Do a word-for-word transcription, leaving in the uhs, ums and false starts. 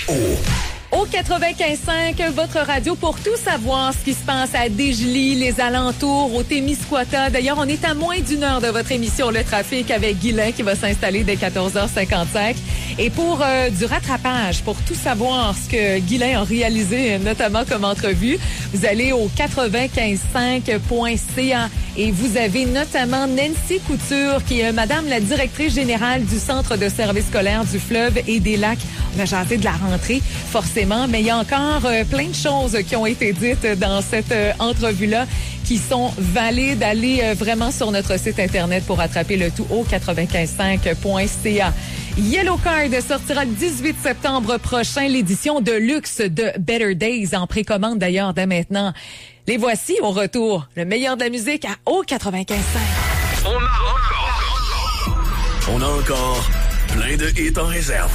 Au quatre-vingt-quinze cinq, votre radio pour tout savoir ce qui se passe à Desjely, les alentours, au Témiscouata. D'ailleurs, on est à moins d'une heure de votre émission Le Trafic avec Guylain qui va s'installer dès quatorze heures cinquante-cinq. Et pour euh, du rattrapage, pour tout savoir ce que Guylain a réalisé, notamment comme entrevue, vous allez au quatre-vingt-quinze cinq point c a et vous avez notamment Nancy Couture qui est Madame la directrice générale du Centre de services scolaires du Fleuve et des Lacs. On a jasé de la rentrée, forcément, mais il y a encore euh, plein de choses qui ont été dites dans cette euh, entrevue-là qui sont valides. Allez euh, vraiment sur notre site Internet pour attraper le tout au quatre-vingt-quinze cinq point c a. Yellow Card sortira le dix-huit septembre prochain, l'édition de luxe de Better Days, en précommande d'ailleurs dès maintenant. Les voici au retour, le meilleur de la musique à au quatre-vingt-quinze cinq. On a encore, on a encore plein de hits en réserve.